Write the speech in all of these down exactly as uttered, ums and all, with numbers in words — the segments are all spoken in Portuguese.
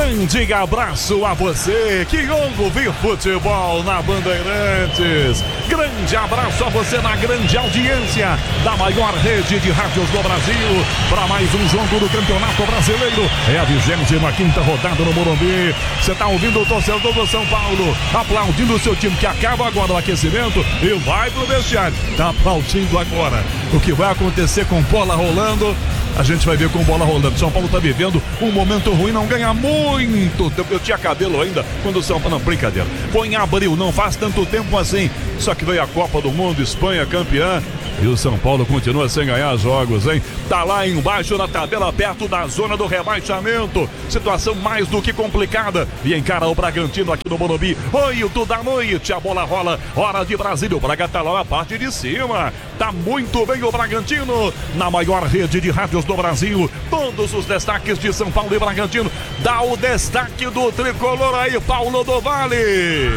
grande abraço a você que ouve futebol na Bandeirantes. Grande abraço a você na grande audiência da maior rede de rádios do Brasil. Para mais um jogo do Campeonato Brasileiro. É a vigésima quinta rodada no Morumbi. Você está ouvindo o torcedor do São Paulo aplaudindo o seu time que acaba agora o aquecimento e vai pro vestiário. Tá aplaudindo agora. O que vai acontecer com bola rolando? A gente vai ver com bola rolando. São Paulo está vivendo um momento ruim, não ganha muito tempo. Eu tinha cabelo ainda quando o São Paulo... Não, brincadeira. Foi em abril, não faz tanto tempo assim. Só que veio a Copa do Mundo, Espanha campeã. E o São Paulo continua sem ganhar jogos, hein? Tá lá embaixo na tabela, perto da zona do rebaixamento. Situação mais do que complicada. E encara o Bragantino aqui no Morumbi. Oito da noite, a bola rola. Hora de Brasília. O Braga tá lá na parte de cima. Tá muito bem o Bragantino. Na maior rede de rádios do Brasil. Todos os destaques de São Paulo e Bragantino. Dá o destaque do tricolor aí, Paulo do Vale.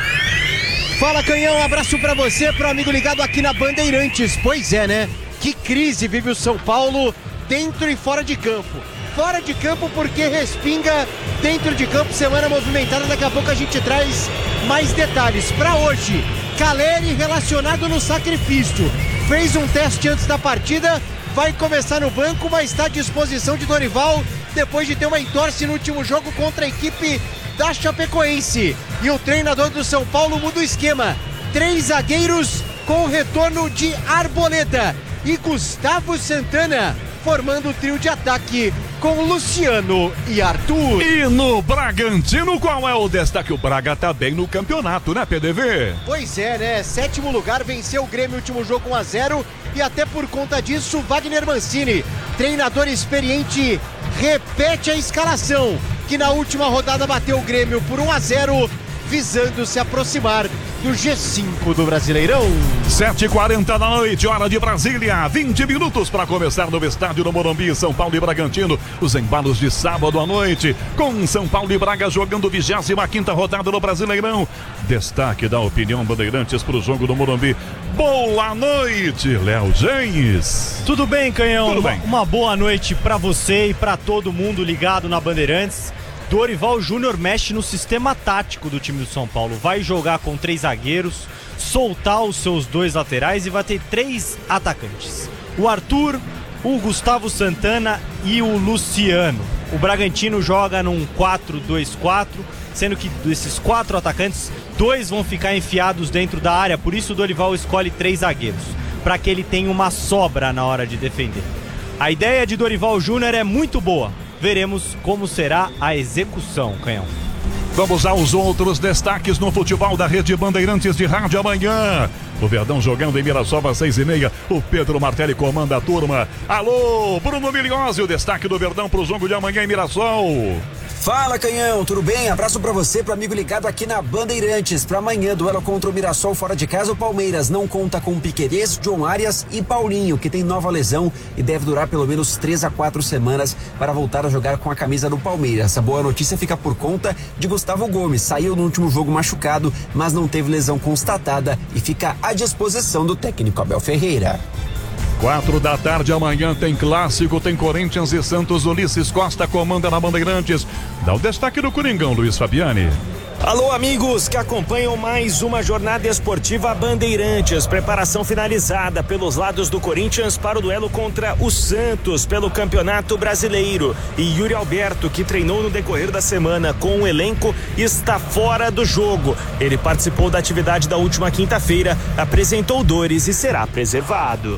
Fala, Canhão, um abraço pra você, pro amigo ligado aqui na Bandeirantes. Pois é, né? Que crise vive o São Paulo dentro e fora de campo. Fora de campo porque respinga, dentro de campo, semana movimentada. Daqui a pouco a gente traz mais detalhes. Pra hoje, Caleri relacionado no sacrifício. Fez um teste antes da partida, vai começar no banco, mas está à disposição de Dorival depois de ter uma entorse no último jogo contra a equipe da Chapecoense. E o treinador do São Paulo muda o esquema. Três zagueiros com o retorno de Arboleda e Gustavo Santana formando o trio de ataque com Luciano e Arthur. E no Bragantino, qual é o destaque? O Braga tá bem no campeonato, né, P D V? Pois é, né? Sétimo lugar, venceu o Grêmio, último jogo um a zero. E até por conta disso, Wagner Mancini, treinador experiente, repete a escalação, que na última rodada bateu o Grêmio por um a zero, visando se aproximar do G cinco do Brasileirão. sete e quarenta da noite, hora de Brasília. vinte minutos para começar no estádio do Morumbi, São Paulo e Bragantino. Os embalos de sábado à noite, com São Paulo e Braga jogando vigésima quinta rodada no Brasileirão. Destaque da opinião Bandeirantes para o jogo do Morumbi. Boa noite, Léo James. Tudo bem, Canhão? Tudo uma, bem. uma boa noite para você e para todo mundo ligado na Bandeirantes. Dorival Júnior mexe no sistema tático do time do São Paulo. Vai jogar com três zagueiros, soltar os seus dois laterais e vai ter três atacantes. O Arthur, o Gustavo Santana e o Luciano. O Bragantino joga num quatro dois quatro, sendo que desses quatro atacantes, dois vão ficar enfiados dentro da área. Por isso o Dorival escolhe três zagueiros, para que ele tenha uma sobra na hora de defender. A ideia de Dorival Júnior é muito boa. Veremos como será a execução, Canhão. Vamos aos outros destaques no futebol da Rede Bandeirantes de Rádio amanhã. O Verdão jogando em Mirassol às seis e meia. O Pedro Martelli comanda a turma. Alô, Bruno Milhose, o destaque do Verdão para o jogo de amanhã em Mirassol. Fala, Canhão, tudo bem? Abraço pra você, pro amigo ligado aqui na Bandeirantes. Pra amanhã, duelo contra o Mirassol fora de casa. O Palmeiras não conta com Piquerez, John Arias e Paulinho, que tem nova lesão e deve durar pelo menos três a quatro semanas para voltar a jogar com a camisa do Palmeiras. Essa boa notícia fica por conta de Gustavo Gomes. Saiu no último jogo machucado, mas não teve lesão constatada e fica à disposição do técnico Abel Ferreira. Quatro da tarde amanhã tem clássico, tem Corinthians e Santos. Ulisses Costa comanda na Bandeirantes. Dá o destaque do Coringão, Luiz Fabiani. Alô, amigos que acompanham mais uma jornada esportiva Bandeirantes. Preparação finalizada pelos lados do Corinthians para o duelo contra o Santos pelo Campeonato Brasileiro. E Yuri Alberto, que treinou no decorrer da semana com o elenco, está fora do jogo. Ele participou da atividade da última quinta-feira, apresentou dores e será preservado.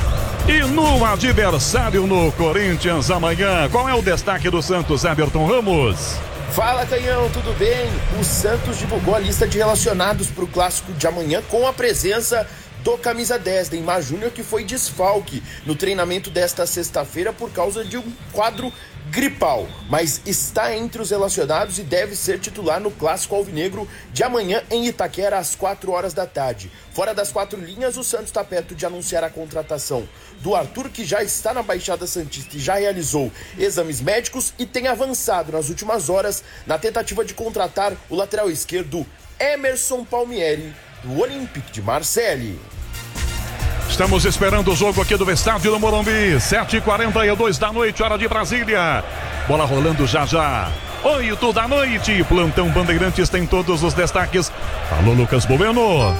E no adversário no Corinthians amanhã, qual é o destaque do Santos, Everton Ramos? Fala, Canhão, tudo bem? O Santos divulgou a lista de relacionados para o clássico de amanhã com a presença do camisa dez, Neymar Júnior, que foi desfalque no treinamento desta sexta-feira por causa de um quadro gripal, mas está entre os relacionados e deve ser titular no clássico alvinegro de amanhã em Itaquera às quatro horas da tarde. Fora das quatro linhas, o Santos está perto de anunciar a contratação do Arthur, que já está na Baixada Santista e já realizou exames médicos e tem avançado nas últimas horas na tentativa de contratar o lateral esquerdo Emerson Palmieri, do Olympique de Marseille. Estamos esperando o jogo aqui do estádio do Morumbi. sete e quarenta e dois da noite, hora de Brasília. Bola rolando já já. oito da noite. Plantão Bandeirantes tem todos os destaques. Alô, Lucas Bueno.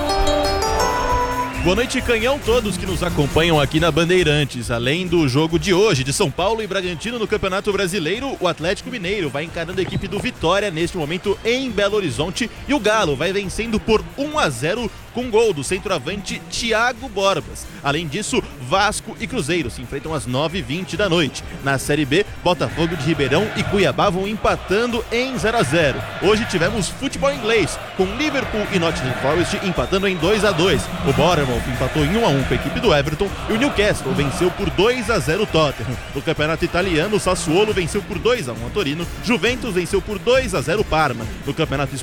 Boa noite, Canhão, todos que nos acompanham aqui na Bandeirantes. Além do jogo de hoje, de São Paulo e Bragantino no Campeonato Brasileiro, o Atlético Mineiro vai encarando a equipe do Vitória neste momento em Belo Horizonte e o Galo vai vencendo por um a zero com gol do centroavante Thiago Borbas. Além disso, Vasco e Cruzeiro se enfrentam às nove e vinte da noite. Na Série B, Botafogo de Ribeirão e Cuiabá vão empatando em zero a zero. Hoje tivemos futebol inglês, com Liverpool e Nottingham Forest empatando em dois a dois. O Bournemouth empatou em um a um com a equipe do Everton e o Newcastle venceu por dois a zero o Tottenham. No Campeonato Italiano, o Sassuolo venceu por dois a um a Torino, Juventus venceu por dois a zero o Parma. No Campeonato